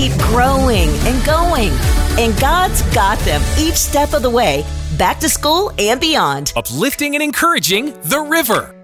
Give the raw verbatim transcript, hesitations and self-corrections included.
keep growing and going. And God's got them each step of the way, back to school and beyond. Uplifting and encouraging The River.